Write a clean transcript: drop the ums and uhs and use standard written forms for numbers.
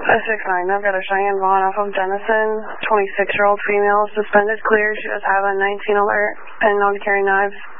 6-9, I've got a Cheyenne Vaughn off of Denison, 26-year-old female, suspended clear. She does have a 19 alert and known to carry knives.